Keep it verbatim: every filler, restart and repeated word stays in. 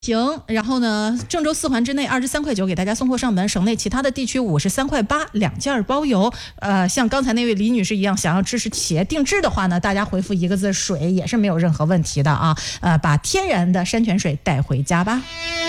行，然后呢，郑州四环之内二十三块九给大家送货上门，省内其他的地区五十三块八，两件包邮。呃，像刚才那位李女士一样，想要支持企业定制的话呢，大家回复一个字"水"也是没有任何问题的啊。呃，把天然的山泉水带回家吧。